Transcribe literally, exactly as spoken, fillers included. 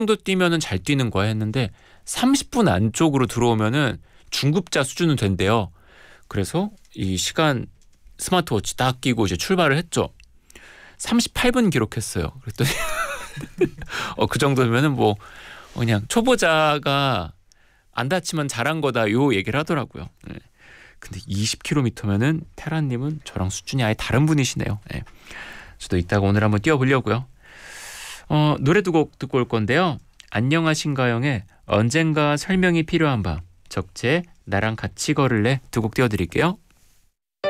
정도 뛰면은 잘 뛰는 거야 했는데 삼십 분 안쪽으로 들어오면은 중급자 수준은 된대요. 그래서 이 시간 스마트워치 딱 끼고 이제 출발을 했죠. 삼십팔 분 기록했어요. 그랬더니 어, 그 정도면은 뭐 그냥 초보자가 안 다치면 잘한 거다 요 얘기를 하더라고요. 네. 근데 이십 킬로미터면은 테라님은 저랑 수준이 아예 다른 분이시네요. 네. 저도 이따가 오늘 한번 뛰어보려고요. 어, 노래 두 곡 듣고 올 건데요. 안녕하신가영의 언젠가 설명이 필요한 밤, 적재 나랑 같이 걸을래 두 곡 띄워드릴게요.